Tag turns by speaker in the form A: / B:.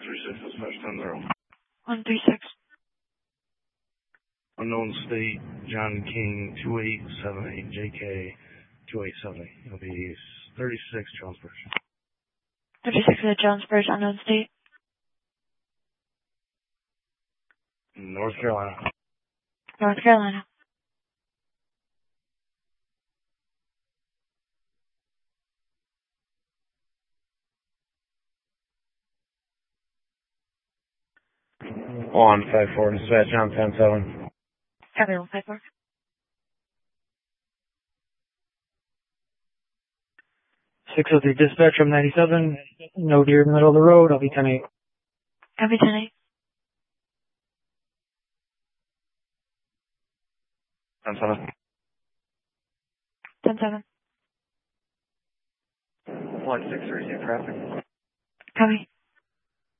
A: 36 dispatch 10-0.
B: 136.
A: Unknown state, John King, 2878, JK, 2870. It'll be 36 Jonesbridge.
B: 36 at Jonesbridge, unknown state.
A: North Carolina.
B: North Carolina.
A: On 54, dispatch on 10-7.
B: Copy 154.
C: 603 dispatch from 97. No deer in the middle of the road. I'll be 10-8.
B: Copy 10-8.
A: 10-7.
B: 10-7.
A: 163, traffic.
B: Copy.